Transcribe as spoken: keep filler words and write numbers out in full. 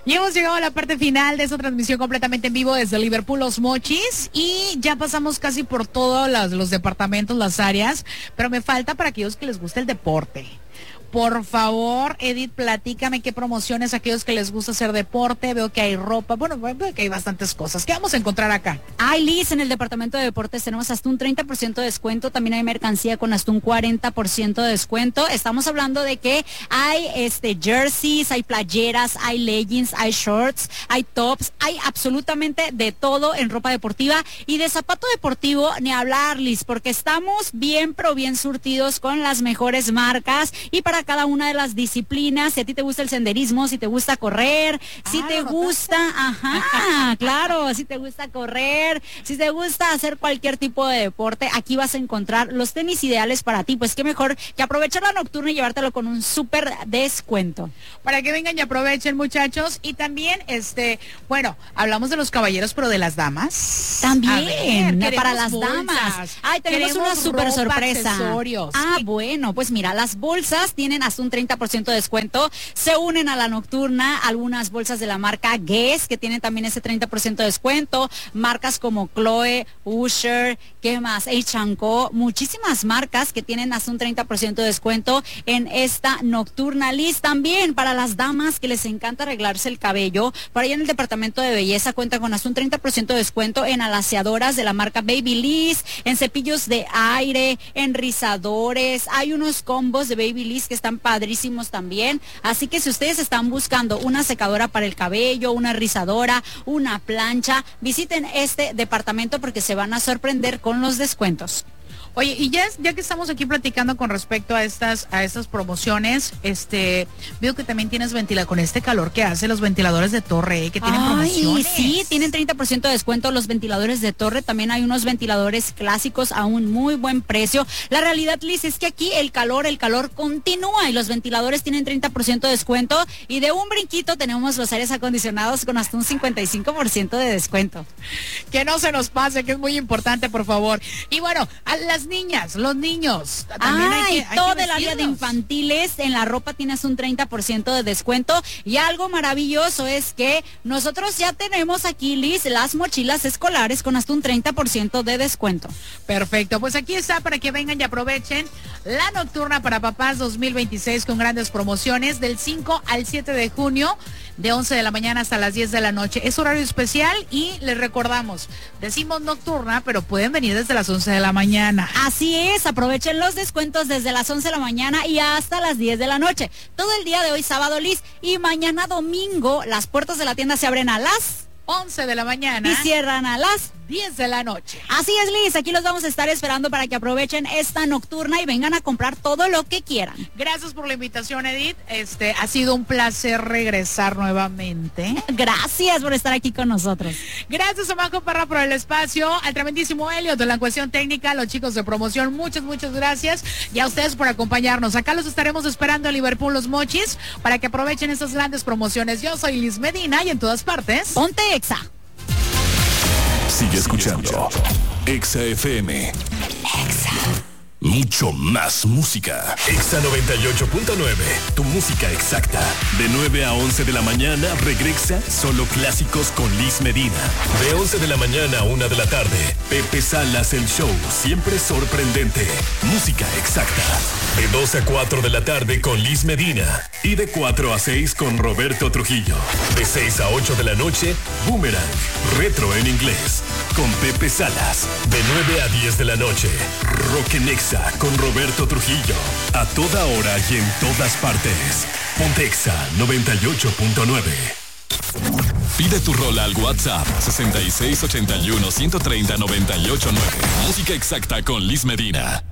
Y hemos llegado a la parte final de esta transmisión completamente en vivo desde Liverpool Los Mochis y ya pasamos casi por todos los, los departamentos, las áreas, pero me falta para aquellos que les gusta el deporte. Por favor, Edith, platícame qué promociones a aquellos que les gusta hacer deporte. Veo que hay ropa, bueno, veo que hay bastantes cosas. ¿Qué vamos a encontrar acá? Ay, Liz, en el departamento de deportes tenemos hasta un treinta por ciento de descuento. También hay mercancía con hasta un cuarenta por ciento de descuento. Estamos hablando de que hay este jerseys, hay playeras, hay leggings, hay shorts, hay tops, hay absolutamente de todo en ropa deportiva. Y de zapato deportivo, ni hablar, Liz, porque estamos bien, pero bien surtidos con las mejores marcas. Y para cada una de las disciplinas, si a ti te gusta el senderismo, si te gusta correr, si ah, te gusta, ajá, claro, si te gusta correr, si te gusta hacer cualquier tipo de deporte, aquí vas a encontrar los tenis ideales para ti. Pues qué mejor que aprovechar la nocturna y llevártelo con un súper descuento. Para que vengan y aprovechen, muchachos. Y también, este, bueno, hablamos de los caballeros, pero de las damas. También, ver, para las bolsas, damas. Ay, tenemos una súper sorpresa. Accesorios. Ah, bueno, pues mira, las bolsas tienen hasta un treinta por ciento de descuento. Se unen a la nocturna algunas bolsas de la marca Guess, que tienen también ese treinta por ciento de descuento. Marcas como Chloe, Usher, ¿qué más? H and Co. Muchísimas marcas que tienen hasta un treinta por ciento de descuento en esta nocturna. Liz, también para las damas que les encanta arreglarse el cabello, para allá en el departamento de belleza cuenta con hasta un treinta por ciento de descuento en alaciadoras de la marca Babyliss, en cepillos de aire, en rizadores. Hay unos combos de Babyliss que están padrísimos también. Así que si ustedes están buscando una secadora para el cabello, una rizadora, una plancha, visiten este departamento porque se van a sorprender con los descuentos. Oye, y ya, ya que estamos aquí platicando con respecto a estas, a estas promociones, este, veo que también tienes ventilador, con este calor que hace, los ventiladores de torre, ¿eh? Que tienen Ay, promociones. Sí, tienen treinta por ciento de descuento los ventiladores de torre. También hay unos ventiladores clásicos a un muy buen precio. La realidad, Liz, es que aquí el calor, el calor continúa y los ventiladores tienen treinta por ciento de descuento. Y de un brinquito tenemos los aires acondicionados con hasta un cincuenta y cinco por ciento de descuento. Que no se nos pase, que es muy importante, por favor. Y bueno, a las niñas, los niños. También Ay, hay que, hay todo que el área de vestirlos. infantiles, en la ropa tienes un treinta por ciento de descuento. Y algo maravilloso es que nosotros ya tenemos aquí, Liz, las mochilas escolares con hasta un treinta por ciento de descuento. Perfecto, pues aquí está para que vengan y aprovechen la nocturna para papás dos mil veintiséis con grandes promociones del cinco al siete de junio, de once de la mañana hasta las diez de la noche. Es horario especial y les recordamos, decimos nocturna, pero pueden venir desde las once de la mañana. Así es, aprovechen los descuentos desde las once de la mañana y hasta las diez de la noche. Todo el día de hoy sábado, Liz, y mañana domingo las puertas de la tienda se abren a las once de la mañana y cierran a las diez de la noche. Así es, Liz, aquí los vamos a estar esperando para que aprovechen esta nocturna y vengan a comprar todo lo que quieran. Gracias por la invitación, Edith. Este, ha sido un placer regresar nuevamente. Gracias por estar aquí con nosotros. Gracias a Majo Parra por el espacio, al tremendísimo Elliot de la cuestión técnica, a los chicos de promoción, muchas, muchas gracias. Y a ustedes por acompañarnos. Acá los estaremos esperando en Liverpool Los Mochis para que aprovechen estas grandes promociones. Yo soy Liz Medina y en todas partes, ponte Exa. Sigue escuchando Exa F M. Exa. Mucho más música. Exa noventa y ocho punto nueve. Tu música exacta. De nueve a once de la mañana regresa Solo Clásicos con Liz Medina. De once de la mañana a una de la tarde, Pepe Salas el show. Siempre sorprendente. Música exacta. De dos a cuatro de la tarde con Liz Medina. Y de cuatro a seis con Roberto Trujillo. De seis a ocho de la noche, Boomerang. Retro en inglés. Con Pepe Salas. De nueve a diez de la noche, Rock en Exa con Roberto Trujillo. A toda hora y en todas partes. Ponte Exa noventa y ocho punto nueve. Pide tu rola al WhatsApp sesenta y seis ochenta y uno ciento treinta noventa y ocho nueve. Música exacta con Liz Medina.